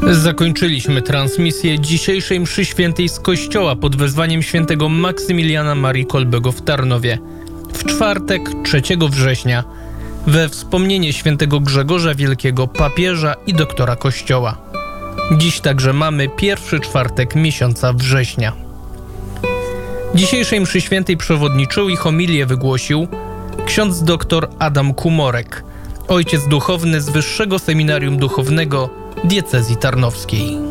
Zakończyliśmy transmisję dzisiejszej mszy świętej z kościoła pod wezwaniem świętego Maksymiliana Marii Kolbego w Tarnowie w czwartek 3 września we wspomnienie świętego Grzegorza Wielkiego, papieża i doktora Kościoła. Dziś także mamy pierwszy czwartek miesiąca września. Dzisiejszej mszy świętej przewodniczył i homilię wygłosił ksiądz dr Adam Kumorek, ojciec duchowny z Wyższego Seminarium Duchownego Diecezji Tarnowskiej.